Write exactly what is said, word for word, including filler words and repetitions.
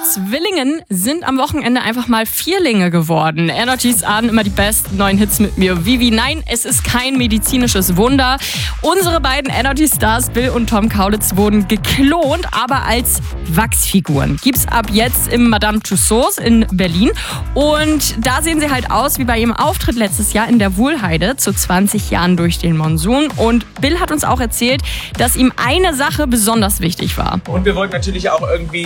Zwillingen sind am Wochenende einfach mal Vierlinge geworden. Energies ahnen immer die besten neuen Hits mit mir. Vivi, nein, es ist kein medizinisches Wunder. Unsere beiden Energy-Stars Bill und Tom Kaulitz wurden geklont, aber als Wachsfiguren. Gibt's ab jetzt im Madame Tussauds in Berlin. Und da sehen sie halt aus wie bei ihrem Auftritt letztes Jahr in der Wuhlheide zu zwanzig Jahren durch den Monsun. Und Bill hat uns auch erzählt, dass ihm eine Sache besonders wichtig war. Und wir wollten natürlich auch irgendwie